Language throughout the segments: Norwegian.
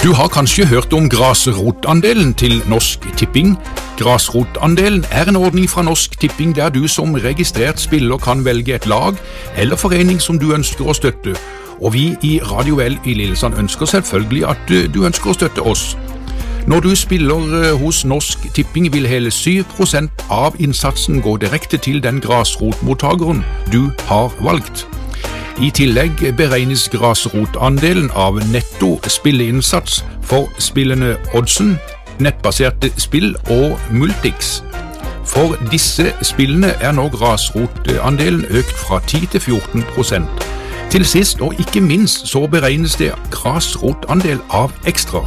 Du har kanskje hørt om grasrotandelen til Norsk Tipping. Grasrotandelen en ordning fra Norsk Tipping der du som registrert spiller kan velge et lag eller forening som du ønsker å støtte. Og vi i Radio L i Lillesand ønsker selvfølgelig at du ønsker å støtte oss. Når du spiller hos Norsk Tipping vil hele 7% av innsatsen gå direkte til den grasrotmottageren du har valgt. I tillegg beregnes grasrotandelen av netto spilleinnsats for spillene Oddsen, nettbaserte spill og Multix. For disse spillene nå grasrotandelen økt fra 10 til 14%. Til sist og ikke minst så beregnes det grasrotandel av ekstra.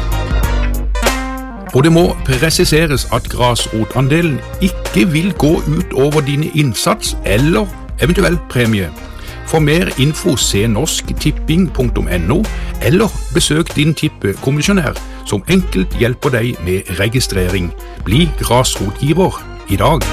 Og det må presiseres at grasrotandelen ikke vil gå ut over dine innsats eller eventuell premie. For mer info se norsktipping.no eller besøk din tippekommisjonær som enkelt hjelper deg med registrering. Bli grasrotgiver i dag.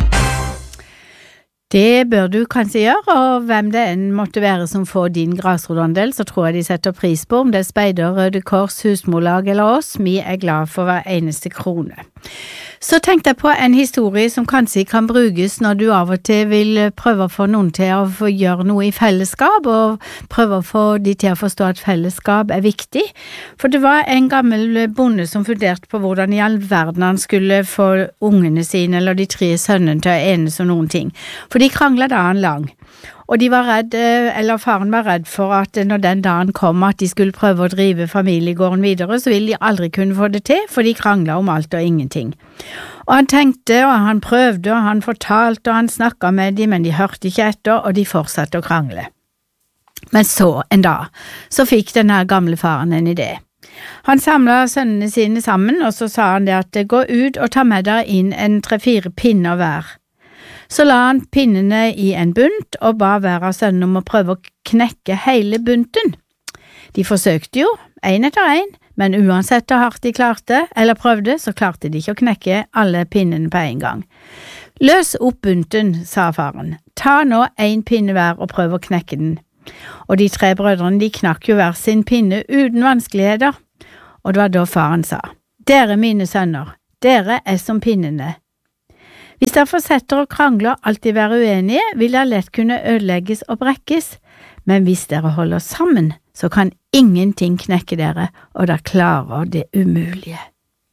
Det bør du kanskje gjøre, og hvem det enn måtte være som får din grasrotandel, så tror jeg de setter pris på om det Speider, Røde Kors, Husmorlag eller oss. Vi glad for hver eneste krone. Så tenkte jeg på en historie som kanskje kan brukes når du av og til vil prøve å få noen til å få gjøre noe i fellesskap, og prøve å få de til å forstå at fellesskap viktig. For det var en gammel bonde som funderte på hvordan i all verden han skulle få ungene sine, eller de 3 sønnene, til å enes om noen ting. For de kranglet dagen lang. Og de var redd, eller faren var redd for at når den dagen kom at de skulle prøve å drive familiegården videre, så ville de aldri kunne få det til, for de kranglet om alt og ingenting. Og han tenkte, og han prøvde, og han fortalte, og han snakket med dem, men de hørte ikke etter, og de fortsatte å krangle. Men så, en dag, så fikk denne gamle faren en idé. Han samlet sønnene sine sammen, og så sa han det at gå ut og ta med deg inn en 3-4 pinner hver. Så la han pinnene i en bunt og ba hver av sønnene om å prøve å knekke hele bunten. De forsøkte jo, en etter en, men uansett hvor hardt de klarte eller prøvde, så klarte de ikke å knekke alle pinnene på en gang. Løs opp bunten, sa faren. Ta nå en pinne hver og prøv å knekke den. Og de 3 brødrene, de knakk jo hver sin pinne uten vanskeligheter. Og det var da faren sa, dere mine sønner, dere som pinnene. Hvis dere fortsetter å krangle og alltid være uenige, vil dere lett kunne ødelegges og brekkes. Men hvis dere holder sammen, så kan ingenting knekke dere, og dere klarer det umulige.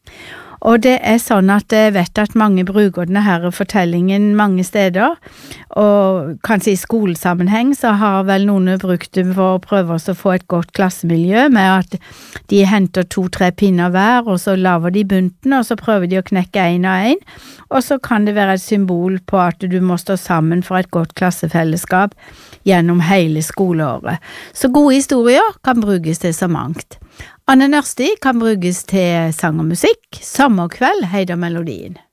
Og det sånn at jeg vet at mange bruker denne her fortellingen mange steder, og kanskje i skolesammenheng så har vel noen brukt det for å prøve å få et godt klassemiljø med at de henter 2-3 pinner hver, og så laver de bunten, og så prøver de å knekke en av en, og så kan det være et symbol på at du må stå sammen for et godt klassefellesskap gjennom hele skoleåret. Så gode historier kan brukes til så mangt. Anne Nørsti kan brukes til sang og musikk. Sommerkveld heter melodien.